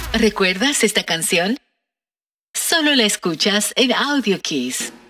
¿Recuerdas esta canción? Solo la escuchas en Audio Kiss.